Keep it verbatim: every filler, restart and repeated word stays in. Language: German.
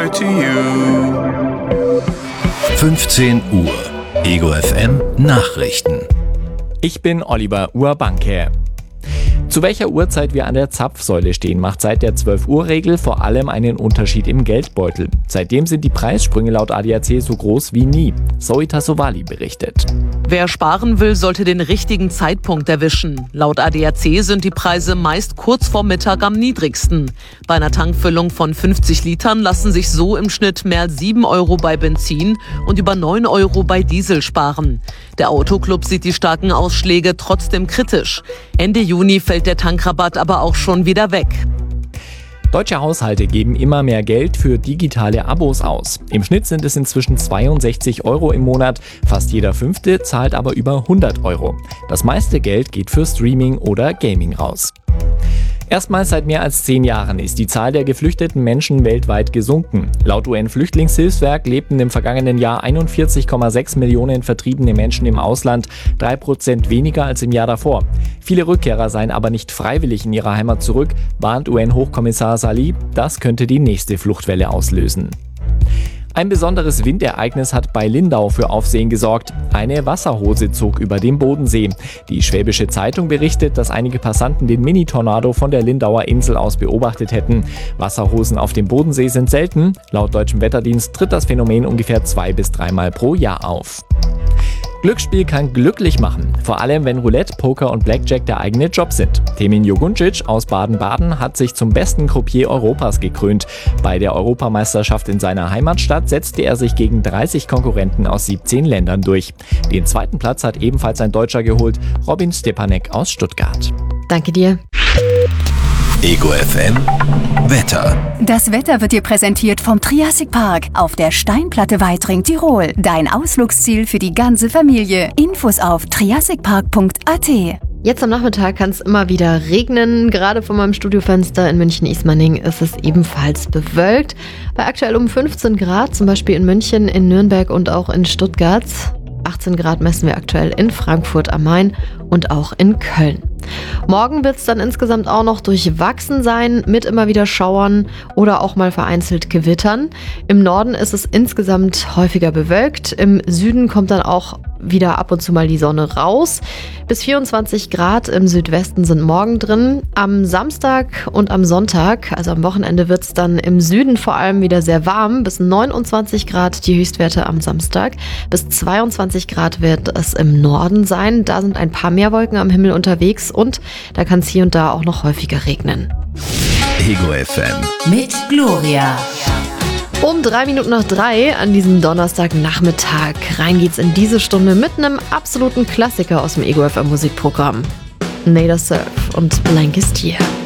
boy to you. fünfzehn Uhr. Ego F M Nachrichten. Ich bin Oliver Urbanke. Zu welcher Uhrzeit wir an der Zapfsäule stehen, macht seit der zwölf-Uhr-Regel vor allem einen Unterschied im Geldbeutel. Seitdem sind die Preissprünge laut A D A C so groß wie nie. Zoe Tassovali berichtet. Wer sparen will, sollte den richtigen Zeitpunkt erwischen. Laut A D A C sind die Preise meist kurz vor Mittag am niedrigsten. Bei einer Tankfüllung von fünfzig Litern lassen sich so im Schnitt mehr als sieben Euro bei Benzin und über neun Euro bei Diesel sparen. Der Autoclub sieht die starken Ausschläge trotzdem kritisch. Ende Juni fällt der Tankrabatt aber auch schon wieder weg. Deutsche Haushalte geben immer mehr Geld für digitale Abos aus. Im Schnitt sind es inzwischen zweiundsechzig Euro im Monat, fast jeder Fünfte zahlt aber über hundert Euro. Das meiste Geld geht für Streaming oder Gaming raus. Erstmals seit mehr als zehn Jahren ist die Zahl der geflüchteten Menschen weltweit gesunken. Laut U N-Flüchtlingshilfswerk lebten im vergangenen Jahr einundvierzig Komma sechs Millionen vertriebene Menschen im Ausland, drei Prozent weniger als im Jahr davor. Viele Rückkehrer seien aber nicht freiwillig in ihre Heimat zurück, warnt U N-Hochkommissar Salih, das könnte die nächste Fluchtwelle auslösen. Ein besonderes Windereignis hat bei Lindau für Aufsehen gesorgt. Eine Wasserhose zog über den Bodensee. Die Schwäbische Zeitung berichtet, dass einige Passanten den Mini-Tornado von der Lindauer Insel aus beobachtet hätten. Wasserhosen auf dem Bodensee sind selten. Laut deutschem Wetterdienst tritt das Phänomen ungefähr zwei bis dreimal pro Jahr auf. Glücksspiel kann glücklich machen, vor allem wenn Roulette, Poker und Blackjack der eigene Job sind. Temin Joguncic aus Baden-Baden hat sich zum besten Croupier Europas gekrönt. Bei der Europameisterschaft in seiner Heimatstadt setzte er sich gegen dreißig Konkurrenten aus siebzehn Ländern durch. Den zweiten Platz hat ebenfalls ein Deutscher geholt, Robin Stepanek aus Stuttgart. Danke dir. Ego F M Wetter. Das Wetter wird dir präsentiert vom Triassic Park auf der Steinplatte Weitring, Tirol. Dein Ausflugsziel für die ganze Familie. Infos auf triassic park punkt a t. Jetzt am Nachmittag kann es immer wieder regnen. Gerade vor meinem Studiofenster in München-Ismaning ist es ebenfalls bewölkt. Bei aktuell um fünfzehn Grad, zum Beispiel in München, in Nürnberg und auch in Stuttgart. achtzehn Grad messen wir aktuell in Frankfurt am Main und auch in Köln. Morgen wird es dann insgesamt auch noch durchwachsen sein, mit immer wieder Schauern oder auch mal vereinzelt Gewittern. Im Norden ist es insgesamt häufiger bewölkt. Im Süden kommt dann auch wieder ab und zu mal die Sonne raus. Bis vierundzwanzig Grad im Südwesten sind morgen drin. Am Samstag und am Sonntag, also am Wochenende, wird es dann im Süden vor allem wieder sehr warm. Bis neunundzwanzig Grad die Höchstwerte am Samstag. Bis zweiundzwanzig Grad wird es im Norden sein. Da sind ein paar mehr Wolken am Himmel unterwegs und da kann es hier und da auch noch häufiger regnen. Ego F M Mit Gloria. Um drei Minuten nach drei an diesem Donnerstagnachmittag rein geht's in diese Stunde mit einem absoluten Klassiker aus dem Ego F M Musikprogramm. Nader Surf und Blankest Year.